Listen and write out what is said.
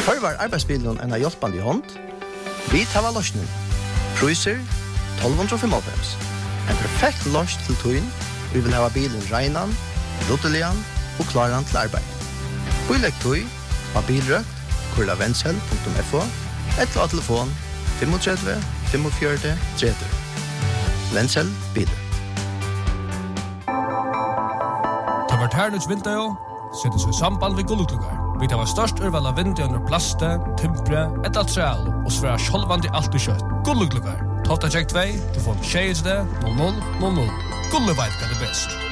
Tørvar arbeidsbilen en hjelpande hånd. Vi tar løsning. Cruiser 1295. En perfekt løsning til tøyen. Vi vil ha bilen regnan, ruttelian og klaran til arbeid. Bilegg tøy av bilrøkt, kurlavensel.fo, eller av telefon 35 45 30. Vensel biler. Det var Ternus Vinterjo, setter seg samband ved Gullutlugar. Vi tar størst urval av vinter under plaste, timpre, et material og svære sjølvandi alt i kjøtt. Gullutlugar. Tofta check 2, telefon 6 00 00. Gulleveit er det best.